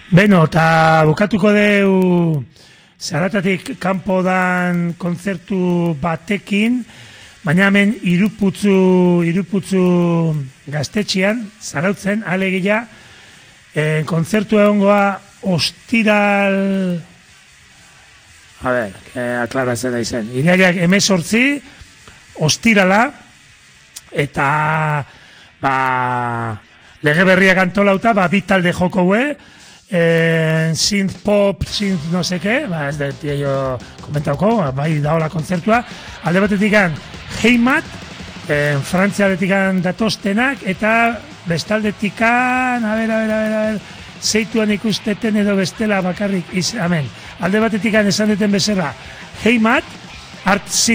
Beno, eta bukatuko deu Zaratatik kanpo dan kontzertu batekin, baina hemen iruputzu gaztetxean, Zarautzen, alegia, kontzertu egongoa ostiral... A ber, aklaratzen da izen. Irailak 18, ostirala, eta lege berriak antolauta, bi talde joko hue, synth pop, synth no sé qué, ez da jo komentauko, bai daola kontzertua, alde batetik Heimat, Frantziaretik datostenak, eta bestaldetik a ber, zeituan ikusteten edo bestela bakarrik, amen. Alde batetik esan deten bezala, Heimat, Art